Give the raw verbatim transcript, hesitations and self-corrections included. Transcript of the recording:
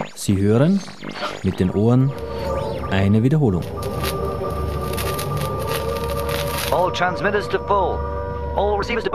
Sie hören mit den Ohren eine Wiederholung. All transmitters to full. All receivers to